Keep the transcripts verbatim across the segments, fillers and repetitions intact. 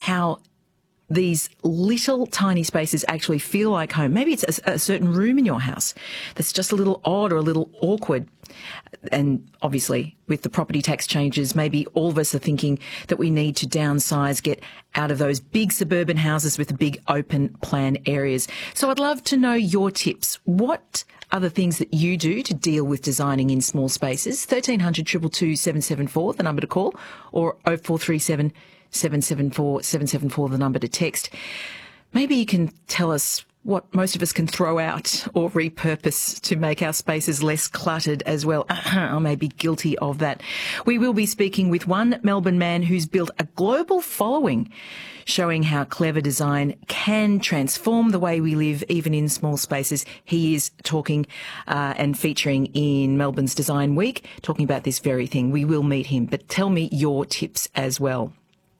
how these little tiny spaces actually feel like home. Maybe it's a, a certain room in your house that's just a little odd or a little awkward. And obviously, with the property tax changes, maybe all of us are thinking that we need to downsize, get out of those big suburban houses with the big open plan areas. So I'd love to know your tips. What are the things that you do to deal with designing in small spaces? thirteen hundred, two two two, seven seven four, the number to call, or oh four three seven, seven seven four, seven seven four, the number to text. Maybe you can tell us what most of us can throw out or repurpose to make our spaces less cluttered as well. I may be guilty of that. We will be speaking with one Melbourne man who's built a global following, showing how clever design can transform the way we live, even in small spaces. He is talking uh, and featuring in Melbourne's Design Week, talking about this very thing. We will meet him, but tell me your tips as well.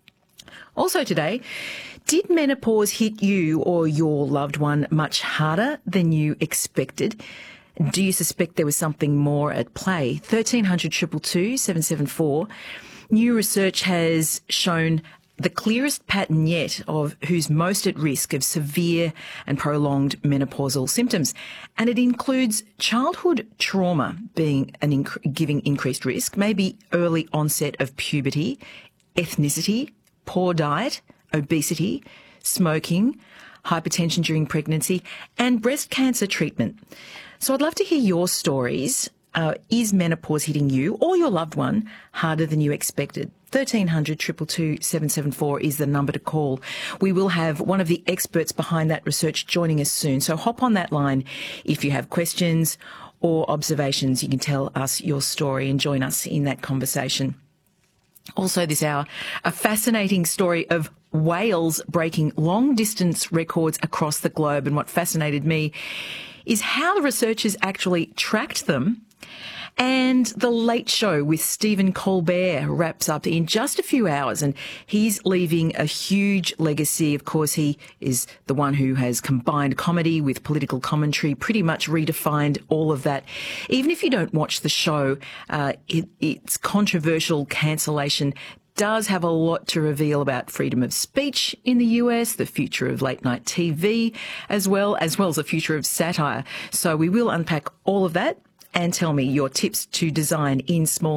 Also today, did menopause hit you or your loved one much harder than you expected? Do you suspect there was something more at play? thirteen hundred, two two two, seven seven four. New research has shown the clearest pattern yet of who's most at risk of severe and prolonged menopausal symptoms. And it includes childhood trauma being an inc- giving increased risk, maybe early onset of puberty, ethnicity, poor diet, obesity, smoking, hypertension during pregnancy, and breast cancer treatment. So I'd love to hear your stories. Uh, is menopause hitting you or your loved one harder than you expected? thirteen hundred, two two two, seven seven four is the number to call. We will have one of the experts behind that research joining us soon. So hop on that line if you have questions or observations. You can tell us your story and join us in that conversation. Also this hour, a fascinating story of whales breaking long-distance records across the globe. And what fascinated me is how the researchers actually tracked them. And The Late Show with Stephen Colbert wraps up in just a few hours, and he's leaving a huge legacy. Of course, he is the one who has combined comedy with political commentary, pretty much redefined all of that. Even if you don't watch the show, uh, it, its controversial cancellation does have a lot to reveal about freedom of speech in the U S, the future of late night T V, as well, as well as the future of satire. So we will unpack all of that. And tell me your tips to design in small